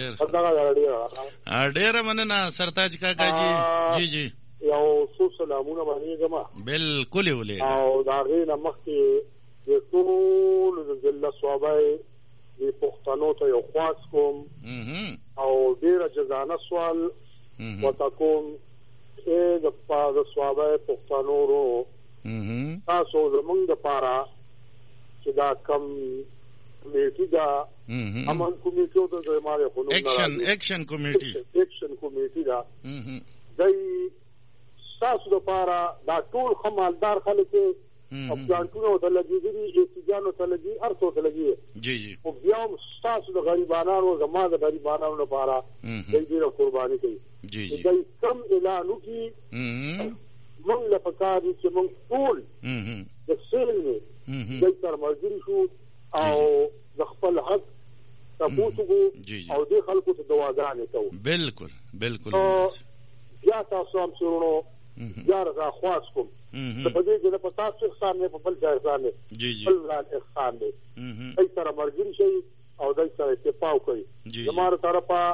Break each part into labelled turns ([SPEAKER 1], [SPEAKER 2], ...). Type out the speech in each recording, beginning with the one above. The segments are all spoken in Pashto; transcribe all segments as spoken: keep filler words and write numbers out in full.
[SPEAKER 1] ډېر
[SPEAKER 2] دا ډېر
[SPEAKER 1] ډېر مننه سرتاج کاکا جی. جی جی
[SPEAKER 2] یو څو سلامونه باندې جما
[SPEAKER 1] بالکل ولې
[SPEAKER 2] او دا غینه مخکې د ټول د ضلع صوابای د پښتنو ته یو خاص کوم او ډېر جزانه سوال وتاکوم چې د پاره صوابای پښتنو ورو تاسو زمونږ د پاره چې دا کم کمیټي دا امن کمیټو د زماره خلونو
[SPEAKER 1] اکشن اکشن کمیټي
[SPEAKER 2] اکشن کمیټي دا دای تاسو د پاره دا ټول خمالدار خلک افغانانو ته لګیږي ایستګانو ته لګي ارته ته لګي
[SPEAKER 1] جی جی
[SPEAKER 2] او بیا تاسو د غریبانو زما د غریبانو لپاره دای ډیره قرباني کوي
[SPEAKER 1] جی جی
[SPEAKER 2] دای کم اعلان وکي موږ له پکاري چې موږ ټول د سیل دای تر مرګري شو او د خپل حق تاسو او د خلکو ته دواګانې کوو
[SPEAKER 1] بالکل بالکل
[SPEAKER 2] بیا تاسو هم سرونو بیا را خواص کوم په دې کې په تاسو احسان نه په بل ځای احسان نه
[SPEAKER 1] جی جی
[SPEAKER 2] بل ځای احسان نه دای سره مرګري شي او دای سره اتفاق کوي زموږ طرفه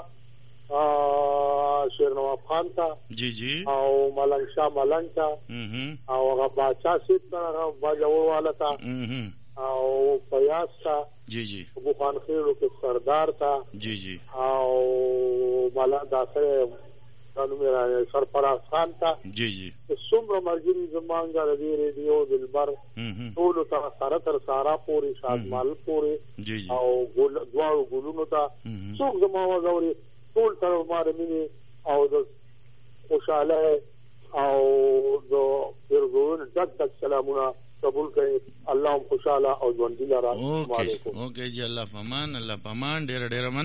[SPEAKER 2] شیرنواز خان تا
[SPEAKER 1] جی جی
[SPEAKER 2] او ملنګ شاه ملنګ تا او هغه باچا سید هغه باجوړ والا تا او فیاض تا
[SPEAKER 1] جی جی
[SPEAKER 2] ابو خان خیرو کې سردار تا
[SPEAKER 1] جی جی
[SPEAKER 2] او مالا داسره قانون میرا سرفراز خان تا
[SPEAKER 1] جی جی
[SPEAKER 2] څومره مرګري زمانګه د ریډیو دلبر ټول ته سره تر سارا پوری شادمال پوری او ګل دواړو ګلونو ته څوک زموږ غوړي ټول تر ماره مینه او د خوشاله او د ورغون دک دک سلامونه قبول کړئ الله خوشاله او ژوند لرا.
[SPEAKER 1] اوکے اوکے جی الله پامان الله پامان ډېر ډېر